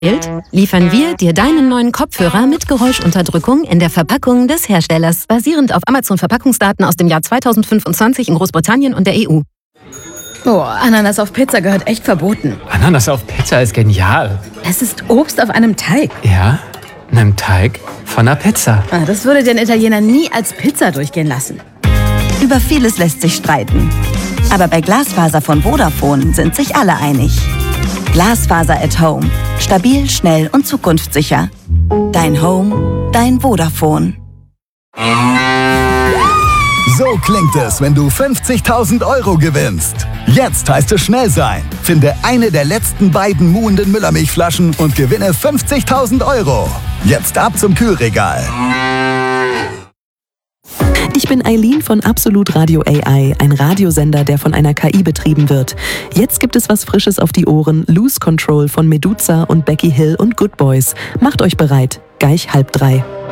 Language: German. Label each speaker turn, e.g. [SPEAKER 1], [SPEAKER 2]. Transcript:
[SPEAKER 1] liefern wir dir deinen neuen Kopfhörer mit Geräuschunterdrückung in der Verpackung des Herstellers, basierend auf Amazon-Verpackungsdaten aus dem Jahr 2025 in Großbritannien und der EU.
[SPEAKER 2] Oh, Ananas auf Pizza gehört echt verboten.
[SPEAKER 3] Ananas auf Pizza ist genial.
[SPEAKER 2] Es ist Obst auf einem Teig.
[SPEAKER 3] Ja, einem Teig von einer Pizza.
[SPEAKER 2] Das würde den Italiener nie als Pizza durchgehen lassen.
[SPEAKER 4] Über vieles lässt sich streiten. Aber bei Glasfaser von Vodafone sind sich alle einig. Glasfaser at Home. Stabil, schnell und zukunftssicher. Dein Home, dein Vodafone.
[SPEAKER 5] So klingt es, wenn du 50.000 Euro gewinnst. Jetzt heißt es schnell sein. Finde eine der letzten beiden muhenden Müllermilchflaschen und gewinne 50.000 Euro. Jetzt ab zum Kühlregal.
[SPEAKER 6] Ich bin Eileen von Absolut Radio AI, ein Radiosender, der von einer KI betrieben wird. Jetzt gibt es was Frisches auf die Ohren. Lose Control von Meduza und Becky Hill und Good Boys. Macht euch bereit. Gleich 2:30.